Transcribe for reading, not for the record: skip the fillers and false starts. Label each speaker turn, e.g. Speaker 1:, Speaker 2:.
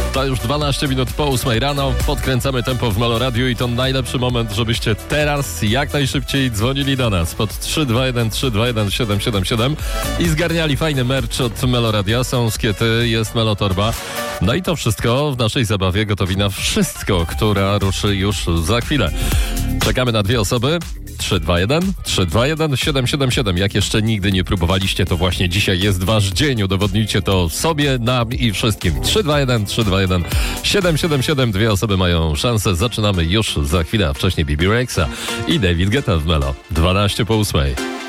Speaker 1: To już 12 minut po 8 rano. Podkręcamy tempo w Melo Radio i to najlepszy moment, żebyście teraz jak najszybciej dzwonili do nas pod 321 321 777 i zgarniali fajny merch od Melo Radia. Są skiety, jest Melo Torba. No i to wszystko w naszej zabawie gotowi na wszystko, która ruszy już za chwilę. Czekamy na 2 osoby. 321 321 777. Jak jeszcze nigdy nie próbowaliście, to właśnie dzisiaj jest wasz dzień. Udowodnijcie to sobie, nam i wszystkim. 321 321 777. 2 osoby mają szansę. Zaczynamy już za chwilę, a wcześniej Bibi Rexha i David Guetta w Melo. 12 po 8.